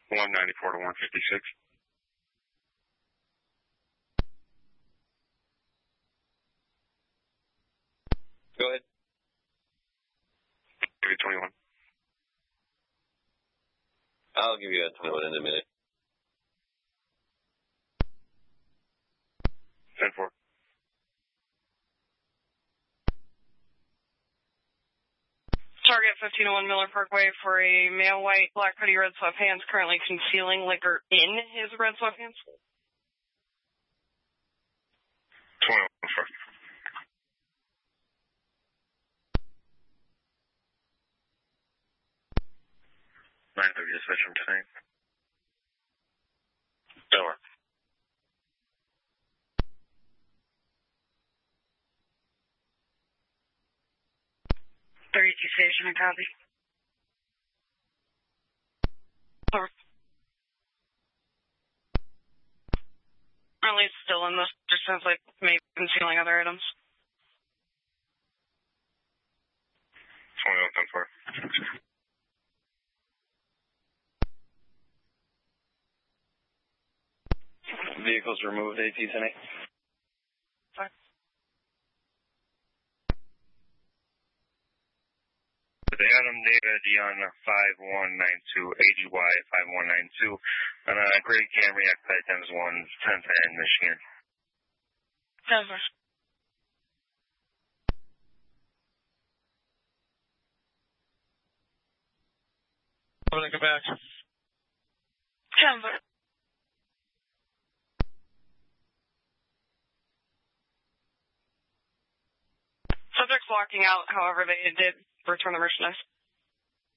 194 to 156. Go ahead. Give you 21. I'll give you a 21 in a minute. 10-4. Target 1501 Miller Parkway for a male white, black hoodie, red sweatpants, currently concealing liquor in his red sweatpants. 21 first. Nine thirty dispatch from tonight. Door. 32 station and copy. Over. At least still in this. Just sounds like maybe concealing other items. 21 10-4. Vehicles removed, AT tonight. Fine. The Adam Data Dion 5192 AGY 5192 on a Great Camry Expedite Times 1 10th and Michigan. Denver. I'm going to go back. Denver. Subjects walking out, however, they did return the merchandise.